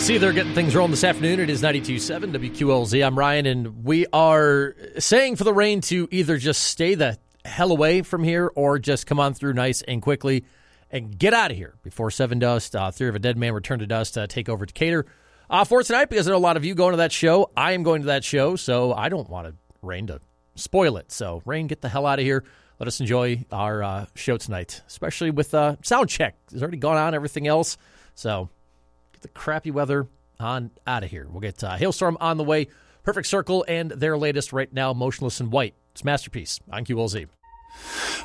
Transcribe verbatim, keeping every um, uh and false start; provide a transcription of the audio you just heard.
See, they're getting things rolling this afternoon. It is ninety-two point seven W Q L Z. I'm Ryan, and we are saying for the rain to either just stay the hell away from here or just come on through nice and quickly and get out of here before seven dust. Uh, Theory of a Dead Man, Return to Dust, uh, take over Decatur uh, for tonight, because I know a lot of you going to that show. I am going to that show, so I don't want it, rain to spoil it. So, rain, get the hell out of here. Let us enjoy our uh, show tonight, especially with uh, sound check. It's already gone on, everything else. So, get the crappy weather on out of here. We'll get uh, Hailstorm on the way, Perfect Circle, and their latest right now, Motionless in White. It's Masterpiece on Q L Z.